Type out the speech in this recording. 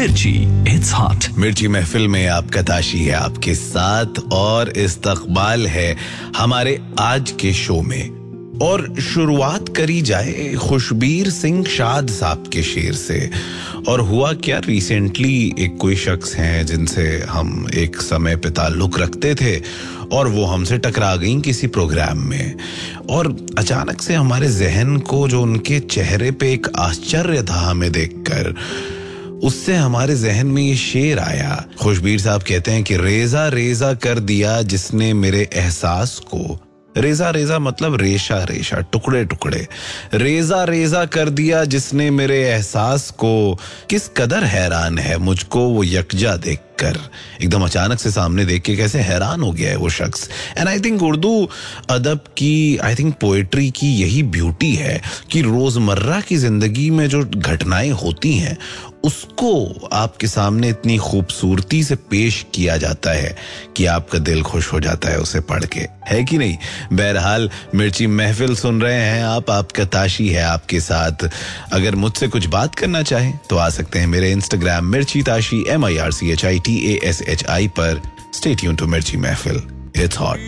मिर्ची, it's hot. मिर्ची महफिल में आपका ताशी है आपके साथ और इस्तकबाल है हमारे आज के शो में। और शुरुआत करी जाए खुशबीर सिंह शाद साहब के शेर से। और हुआ क्या, रिसेंटली एक कोई शख्स हैं जिनसे हम एक समय पे ताल्लुक रखते थे और वो हमसे टकरा गई किसी प्रोग्राम में, और अचानक से हमारे जहन को जो उनके चेहरे पे एक आश्चर्य था हमें देखकर, उससे हमारे जहन में ये शेर आया। खुशबीर साहब कहते हैं कि रेजा रेजा कर दिया जिसने मेरे एहसास को, रेजा रेजा मतलब रेशा रेशा, टुकड़े टुकड़े, रेजा रेजा कर दिया जिसने मेरे एहसास को, किस कदर हैरान है मुझको वो यकजा देखकर। एकदम अचानक से सामने देख के कैसे हैरान हो गया है वो शख्स। एंड आई थिंक उर्दू अदब की, आई थिंक पोएट्री की यही ब्यूटी है कि रोजमर्रा की जिंदगी में जो घटनाएं होती हैं उसको आपके सामने इतनी खूबसूरती से पेश किया जाता है कि आपका दिल खुश हो जाता है उसे पढ़ के, है कि नहीं। बहरहाल मिर्ची महफिल सुन रहे हैं आप, आपका ताशी है आपके साथ। अगर मुझसे कुछ बात करना चाहें तो आ सकते हैं मेरे इंस्टाग्राम मिर्ची ताशी MIRCHITASHI पर। स्टे ट्यून्ड टू मिर्ची महफिल, इट्स हॉट।